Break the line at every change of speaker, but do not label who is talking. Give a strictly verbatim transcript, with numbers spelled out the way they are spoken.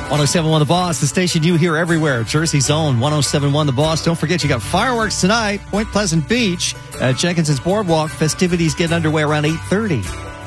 one oh seven point one The Boss, the station you hear everywhere. Jersey's own one oh seven point one The Boss. Don't forget, you got fireworks tonight, Point Pleasant Beach at Jenkinson's Boardwalk. Festivities get underway around eight thirty.